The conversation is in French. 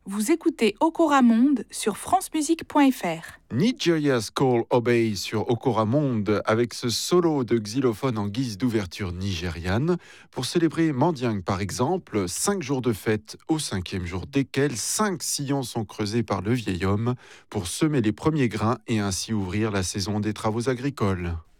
Vous écoutez Okora Monde sur francemusique.fr. Nigeria's Call Obey sur Okora Monde avec ce solo de xylophone en guise d'ouverture nigériane pour célébrer Mandiang par exemple, 5 jours de fête au 5e jour desquels 5 sillons sont creusés par le vieil homme pour semer les premiers grains et ainsi ouvrir la saison des travaux agricoles.